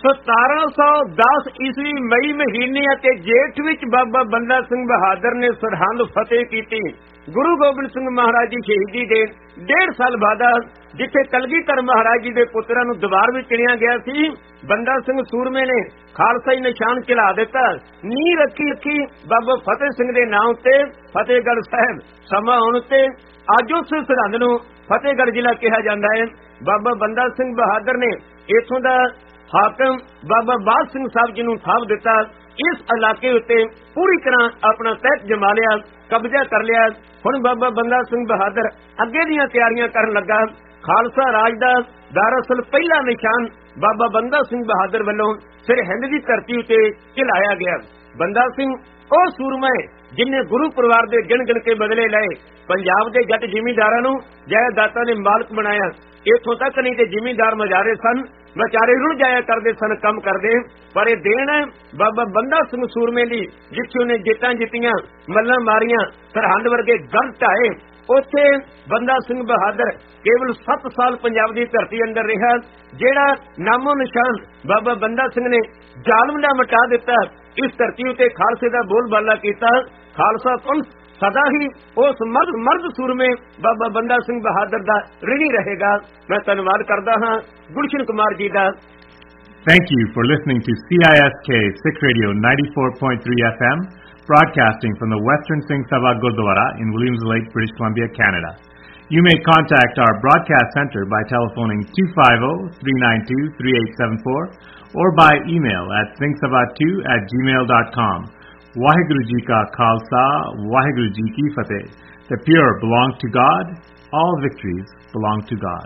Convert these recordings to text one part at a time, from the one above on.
1710 ਈਸਵੀ ਮਈ ਮਹੀਨੇ ਅਤੇ ਜੇਠ ਵਿੱਚ ਬਾਬਾ ਬੰਦਾ ਸਿੰਘ ਬਹਾਦਰ ਨੇ ਸਰਹੰਦ ਫਤਿਹ ਕੀਤੀ। ਗੁਰੂ ਗੋਬਿੰਦ ਸਿੰਘ ਮਹਾਰਾਜ ਦੀ ਸ਼ਹੀਦੀ ਦੇ 1.5 ਸਾਲ ਬਾਅਦ ਜਿੱਥੇ ਕਲਗੀਧਰ ਮਹਾਰਾਜ ਜੀ ਦੇ ਪੁੱਤਰਾਂ ਨੂੰ ਦੀਵਾਰ ਵਿੱਚ ਚਿਣਿਆ ਗਿਆ ਸੀ, ਬੰਦਾ ਸਿੰਘ ਸੂਰਮੇ ਨੇ ਖਾਲਸਾਈ ਨਿਸ਼ਾਨ ਚਲਾ ਦਿੱਤਾ। ਨੀਂਹ ਰੱਖੀ ਬਾਬਾ ਫਤਿਹ ਸਿੰਘ ਦੇ ਨਾਂ ਉੱਤੇ ਫਤਿਹਗੜ੍ਹ ਸਾਹਿਬ। ਸਮਾਂ ਆਉਣ ਤੇ ਅੱਜ ਉਸ ਸਰਹੰਦ ਨੂੰ ਫਤਿਹਗੜ੍ਹ ਜ਼ਿਲ੍ਹਾ ਕਿਹਾ ਜਾਂਦਾ ਹੈ। ਬਾਬਾ ਬੰਦਾ ਸਿੰਘ ਬਹਾਦਰ ਨੇ ਇੱਥੋਂ ਦਾ ਹਾਕਮ ਬਾਬਾ ਬਾਦ ਸਿੰਘ ਸਾਹਿਬ ਜੀ ਨੂੰ ਥਾਪ ਦਿੱਤਾ। ਇਸ ਇਲਾਕੇ ਉੱਤੇ ਪੂਰੀ ਤਰ੍ਹਾਂ ਆਪਣਾ ਤਹਿਤ ਜਮਾ ਲਿਆ, ਕਬਜ਼ਾ ਕਰ ਲਿਆ। ਹੁਣ ਬਾਬਾ ਬੰਦਾ ਸਿੰਘ ਬਹਾਦਰ ਅੱਗੇ ਦੀਆਂ ਤਿਆਰੀਆਂ ਕਰਨ ਲੱਗਾ। ਖਾਲਸਾ ਰਾਜ ਦਾ ਦਰਅਸਲ ਪਹਿਲਾ ਨਿਸ਼ਾਨ ਬਾਬਾ ਬੰਦਾ ਸਿੰਘ ਬਹਾਦਰ ਵੱਲੋਂ ਸਰਹਿੰਦ ਦੀ ਧਰਤੀ ਉੱਤੇ ਝੁਲਾਇਆ ਗਿਆ। ਬੰਦਾ ਸਿੰਘ ਉਹ ਸੂਰਮਾ ਹੈ ਜਿਨ੍ਹਾਂ ਗੁਰੂ ਪਰਿਵਾਰ ਦੇ ਗਿਣ ਕੇ ਬਦਲੇ ਲਏ। ਪੰਜਾਬ ਦੇ ਜੱਟ ਜ਼ਿਮੀਂਦਾਰਾਂ ਨੂੰ ਜਾਇਦਾਦਾਂ ਦੇ ਮਾਲਕ ਬਣਾਇਆ। ਇੱਥੋਂ ਤੱਕ ਨਹੀਂ ਤੇ ਜ਼ਿਮੀਂਦਾਰ ਮਜ਼ਾਰੇ ਸਨ, ਵਿਚਾਰੇ ਰੁੜ ਜਾਇਆ ਕਰਦੇ ਸਨ ਕੰਮ ਕਰਦੇ। ਪਰ ਇਹ ਦੇਣ ਹੈ ਬਾਬਾ ਬੰਦਾ ਸਿੰਘ ਸੂਰਮੇ ਦੀ, ਜਿੱਥੇ ਉਹਨੇ ਜਿੱਤਾਂ ਜਿੱਤੀਆਂ, ਮੱਲਾਂ ਮਾਰੀਆਂ, ਸਰਹੰਦ ਵਰਗੇ ਗੜ ਢਾਏ। ਉੱਥੇ ਬੰਦਾ ਸਿੰਘ ਬਹਾਦਰ ਕੇਵਲ 7 ਸਾਲ ਪੰਜਾਬ ਦੀ ਧਰਤੀ ਅੰਦਰ ਰਿਹਾ। ਜਿਹੜਾ ਨਾਮੋ ਨਿਸ਼ਾਨ ਬਾਬਾ ਬੰਦਾ ਸਿੰਘ ਨੇ ਜ਼ਾਲਮ ਦਾ ਮਿਟਾ ਦਿੱਤਾ, ਇਸ ਧਰਤੀ ਉੱਤੇ ਖਾਲਸੇ ਦਾ ਬੋਲਬਾਲਾ ਕੀਤਾ। ਖਾਲਸਾ ਪੰਥ ਸਦਾ ਹੀ ਉਸ ਮਰਦ ਸੂਰਮੇ ਬਾਬਾ ਬੰਦਾ ਸਿੰਘ ਬਹਾਦਰ ਦਾ ਰਿਣੀ ਰਹੇਗਾ। ਮੈਂ ਧੰਨਵਾਦ ਕਰਦਾ ਹਾਂ ਗੁਲਸ਼ਨ ਕੁਮਾਰ ਜੀ ਦਾ। Thank you for listening to CISK Sikh Radio 94.3 FM, broadcasting from the Western Singh Sabha Gurdwara in Williams Lake, British Columbia, Canada. You may contact our broadcast center by telephoning 250-392-3874 or by email at singhsabha2@gmail.com. Waheguru Ji Ka Khalsa, Waheguru Ji Ki Fateh. The pure belong to God, all victories belong to God.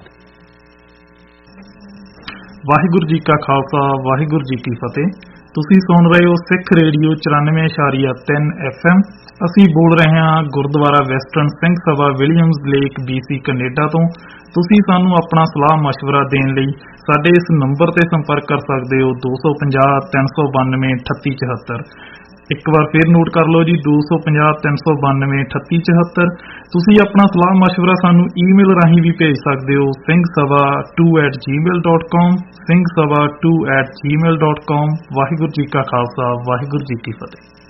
Waheguru ji ਕਾ ਖਾਲਸਾ, ਵਾਹਿਗੁਰੂ ਜੀ ਕੀ ਫਤਿਹ। ਤੁਸੀਂ ਸੁਣ ਰਹੇ ਹੋ ਸਿੱਖ radio 94.3 FM। ਅਸੀਂ ਬੋਲ ਰਹੇ ਹਾਂ Gurdwara western Singh Sabha Williams lake BC Canada ਤੋਂ। ਤੁਸੀਂ ਸਾਨੂੰ ਆਪਣਾ ਸਲਾਹ ਮਸ਼ਵਰਾ ਦੇਣ ਲਈ ਸਾਡੇ ਇਸ ਨੰਬਰ ਤੇ ਸੰਪਰਕ ਕਰ ਸਕਦੇ ਹੋ 250-392-3874। ਇੱਕ ਵਾਰ ਫਿਰ ਨੋਟ ਕਰ ਲਓ ਜੀ, 250-392-3874। ਤੁਸੀਂ ਆਪਣਾ ਸਲਾਹ ਮਸ਼ਵਰਾ ਸਾਨੂੰ ਈਮੇਲ ਰਾਹੀਂ ਵੀ ਭੇਜ ਸਕਦੇ ਹੋ singhsabha2@gmail.com, singhsabha2@gmail.com। ਵਾਹਿਗੁਰੂ ਜੀ ਕਾ ਖਾਲਸਾ, ਵਾਹਿਗੁਰੂ ਜੀ ਕੀ ਫਤਿਹ।